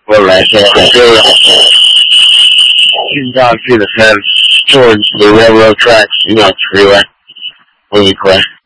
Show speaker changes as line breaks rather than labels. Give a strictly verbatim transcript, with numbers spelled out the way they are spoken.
will let it material. You can talk to the fence towards the railroad tracks, not freeway, when you play.